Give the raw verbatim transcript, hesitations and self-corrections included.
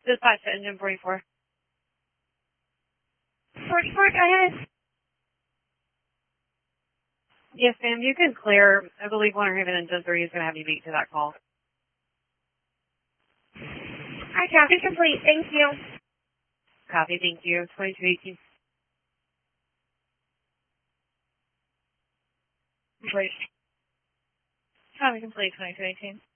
Dispatch to engine forty-four. forty-four, go ahead. Yes, ma'am, you can clear. I believe Winter Haven Engine three is going to have you beat to that call. I copy complete. Thank you. Copy, thank you. twenty-two eighteen. Complete. Copy complete, twenty-two eighteen.